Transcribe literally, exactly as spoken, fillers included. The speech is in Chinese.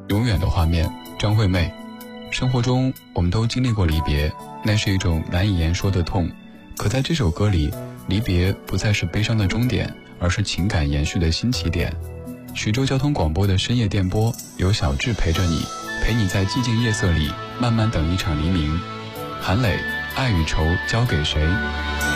永远的画面，张惠妹。生活中我们都经历过离别，那是一种难以言说的痛，可在这首歌里，离别不再是悲伤的终点，而是情感延续的新起点。徐州交通广播的深夜电波，有小智陪着你，陪你在寂静夜色里慢慢等一场黎明。韩磊，爱与愁交给谁？